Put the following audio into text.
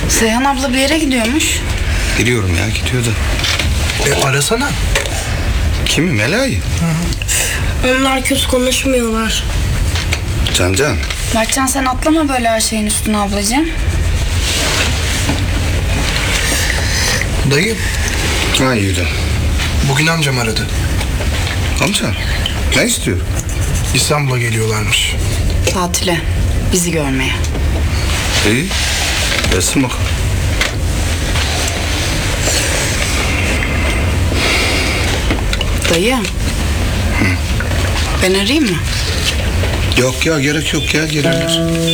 Seyhan abla bir yere gidiyormuş. Biliyorum ya, gidiyor da. Arasana. Kimi? Mela'yı? Onlar kötü konuşmuyorlar. Can. Mertcan sen atlama böyle her şeyin üstüne ablacığım. Dayı, Ha, iyi. bugün amcam aradı. Amca ne istiyor? İstanbul'a geliyorlarmış. Tatile. Bizi görmeye. İyi. Gelsin bakalım. Dayı. Ben arayayım mı? Yok ya, gerek yok ya, gelirler.